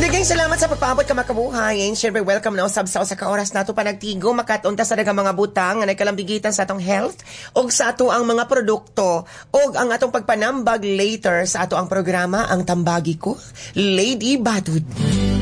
Daghang salamat sa pagpaabot ka makabuhay. And syempre, welcome na usab sa kaoras nato panagtigo makatunta sa daghang mga butang nga nagkalambigitan sa atong health o sa ato ang mga produkto o ang atong pagpanambag later sa ato ang programa, ang Tambagi Ko, Lady Badud.